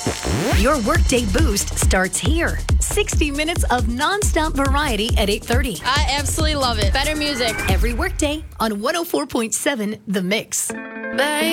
Your workday boost starts here. 60 minutes of nonstop variety at 8:30. I absolutely love it. Better music. Every workday on 104.7 The Mix. Baby.